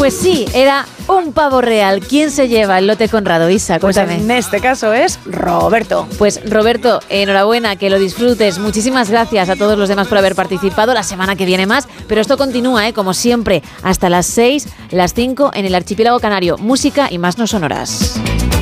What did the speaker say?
Pues sí, era un pavo real. ¿Quién se lleva el lote Conrado, Isa? Cuéntame. Pues en este caso es Roberto. Pues Roberto, enhorabuena, que lo disfrutes. Muchísimas gracias a todos los demás por haber participado. La semana que viene más, pero esto continúa, como siempre, hasta las 6, las 5 en el Archipiélago Canario. Música y más no sonoras.